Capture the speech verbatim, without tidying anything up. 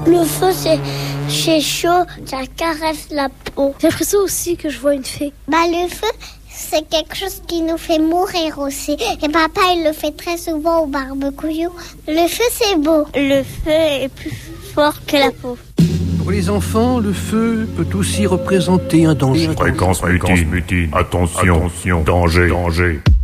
Le feu, c'est, c'est chaud, ça caresse la peau. J'ai l'impression aussi que je vois une fée. Bah, le feu, c'est quelque chose qui nous fait mourir aussi. Et papa, il le fait très souvent au barbecue. Le feu, c'est beau. Le feu est plus fort que la peau. Pour les enfants, le feu peut aussi représenter un danger. Fréquence mutine. Attention, attention, danger, danger.